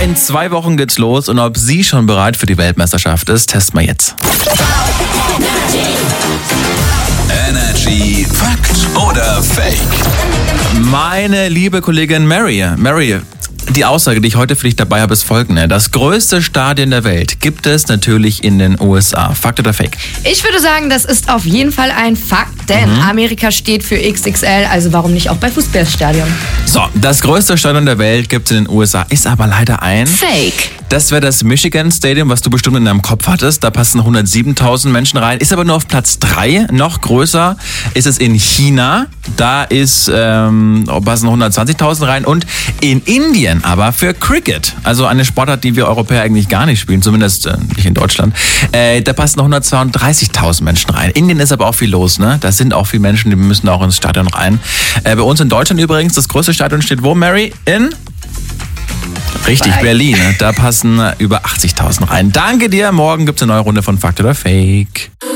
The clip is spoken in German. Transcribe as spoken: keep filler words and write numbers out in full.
in zwei Wochen geht's los und ob sie schon bereit für die Weltmeisterschaft ist, testen wir jetzt. Energy Fakt oder Fake? Meine liebe Kollegin Mary, Mary, die Aussage, die ich heute für dich dabei habe, ist folgende. Das größte Stadion der Welt gibt es natürlich in den U S A. Fakt oder Fake? Ich würde sagen, das ist auf jeden Fall ein Fakt, denn mhm. Amerika steht für X X L, also warum nicht auch bei Fußballstadion? So, das größte Stadion der Welt gibt es in den U S A, ist aber leider ein Fake. Das wäre das Michigan Stadium, was du bestimmt in deinem Kopf hattest. Da passen hundertsiebentausend Menschen rein. Ist aber nur auf Platz drei. Noch größer ist es in China. Da ist, ähm, passen hundertzwanzigtausend rein. Und in Indien aber für Cricket. Also eine Sportart, die wir Europäer eigentlich gar nicht spielen. Zumindest äh, nicht in Deutschland. Äh, da passen hundertzweiunddreißigtausend Menschen rein. Indien ist aber auch viel los, ne? Da sind auch viele Menschen, die müssen auch ins Stadion rein. Äh, bei uns in Deutschland übrigens, das größte Stadion steht wo, Mary? In? Richtig, Berlin. Da passen über achtzigtausend rein. Danke dir. Morgen gibt es eine neue Runde von Fakt oder Fake.